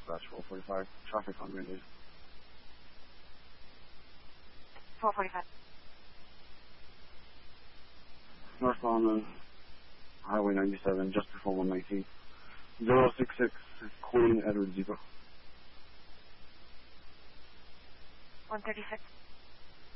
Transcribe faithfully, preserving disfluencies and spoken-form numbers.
dispatch four forty-five. Traffic on Green four forty-five. Northbound Highway ninety-seven, just before one nineteen. zero six six, Queen Edward Zebra. one thirty-six.